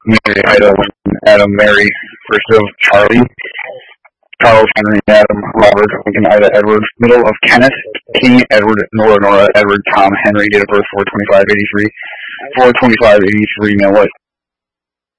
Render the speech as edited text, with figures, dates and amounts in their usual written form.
Mary, Ida, Lincoln, Adam, Mary, first of Charlie, Charles, Henry, Adam, Robert, Lincoln, Ida, Edward, middle of Kenneth, King, Edward, Nora, Edward, Tom, Henry, date of birth 4/25/83, 4/25/83, male,